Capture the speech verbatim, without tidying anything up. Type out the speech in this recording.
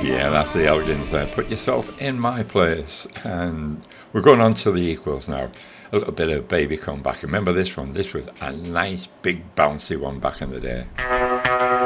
Yeah, that's the Elgins there. Put yourself in my place. And we're going on to the equals now. A little bit of Baby Come Back. Remember this one? This was a nice big bouncy one back in the day.